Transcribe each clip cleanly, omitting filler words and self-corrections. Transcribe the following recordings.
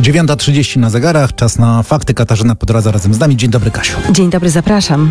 9:30 na zegarach, czas na fakty. Katarzyna Podradza razem z nami. Dzień dobry, Kasiu. Dzień dobry, zapraszam.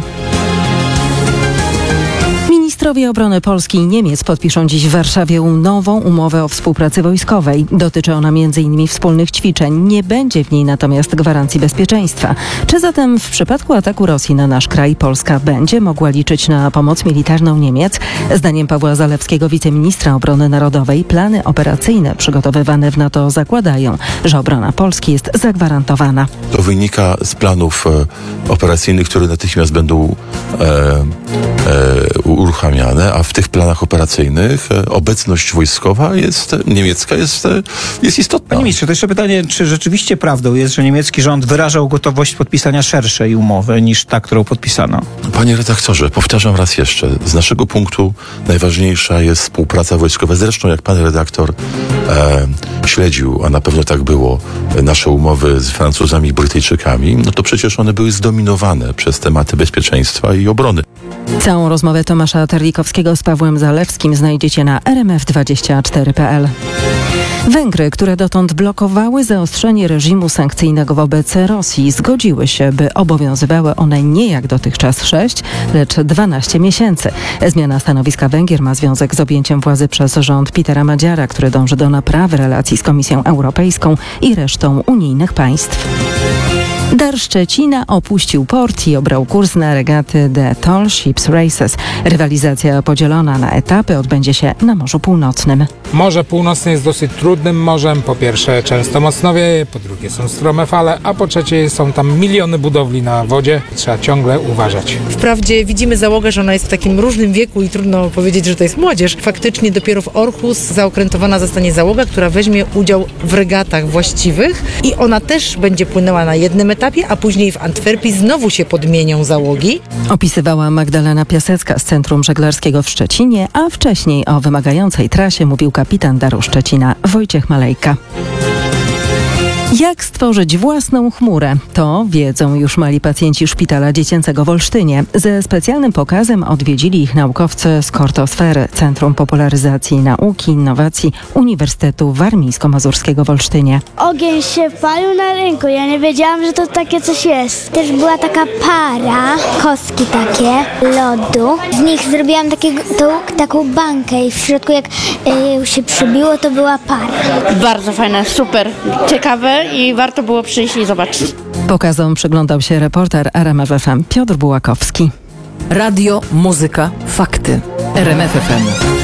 Ministrowie obrony Polski i Niemiec podpiszą dziś w Warszawie nową umowę o współpracy wojskowej. Dotyczy ona m.in. wspólnych ćwiczeń. Nie będzie w niej natomiast gwarancji bezpieczeństwa. Czy zatem w przypadku ataku Rosji na nasz kraj Polska będzie mogła liczyć na pomoc militarną Niemiec? Zdaniem Pawła Zalewskiego, wiceministra obrony narodowej, plany operacyjne przygotowywane w NATO zakładają, że obrona Polski jest zagwarantowana. To wynika z planów operacyjnych, które natychmiast będą uruchamiane, a w tych planach operacyjnych obecność wojskowa niemiecka jest istotna. Panie ministrze, to jeszcze pytanie, czy rzeczywiście prawdą jest, że niemiecki rząd wyrażał gotowość podpisania szerszej umowy niż ta, którą podpisano? Panie redaktorze, powtarzam raz jeszcze, z naszego punktu najważniejsza jest współpraca wojskowa. Zresztą jak pan redaktor śledził, a na pewno tak było, nasze umowy z Francuzami i Brytyjczykami, no to przecież one były zdominowane przez tematy bezpieczeństwa i obrony. Całą rozmowę Tomasza Terlikowskiego z Pawłem Zalewskim znajdziecie na rmf24.pl. Węgry, które dotąd blokowały zaostrzenie reżimu sankcyjnego wobec Rosji, zgodziły się, by obowiązywały one nie jak dotychczas 6, lecz 12 miesięcy. Zmiana stanowiska Węgier ma związek z objęciem władzy przez rząd Petera Madziara, który dąży do naprawy relacji z Komisją Europejską i resztą unijnych państw. Dar Szczecina opuścił port i obrał kurs na regaty The Tall Ships Races. Rywalizacja podzielona na etapy odbędzie się na Morzu Północnym. Morze Północne jest dosyć trudnym morzem. Po pierwsze często mocno wieje, po drugie są strome fale, a po trzecie są tam miliony budowli na wodzie. Trzeba ciągle uważać. Wprawdzie widzimy załogę, że ona jest w takim różnym wieku i trudno powiedzieć, że to jest młodzież. Faktycznie dopiero w Orchus zaokrętowana zostanie załoga, która weźmie udział w regatach właściwych i ona też będzie płynęła na jednym etapie, a później w Antwerpii znowu się podmienią załogi. Opisywała Magdalena Piasecka z Centrum Żeglarskiego w Szczecinie, a wcześniej o wymagającej trasie mówił kapitan Daru Szczecina Wojciech Malejka. Jak stworzyć własną chmurę? To wiedzą już mali pacjenci Szpitala Dziecięcego w Olsztynie. Ze specjalnym pokazem odwiedzili ich naukowcy z Kortosfery, Centrum Popularyzacji Nauki i Innowacji Uniwersytetu Warmińsko-Mazurskiego w Olsztynie. Ogień się palił na rynku. Ja nie wiedziałam, że to takie coś jest. Też była taka para, kostki takie, lodu. Z nich zrobiłam taką bańkę i w środku jak się przybiło, to była para. Bardzo fajne, super, ciekawe i warto było przyjść i zobaczyć. Pokazom przyglądał się reporter RMF FM Piotr Bułakowski. Radio, muzyka, fakty. RMF FM.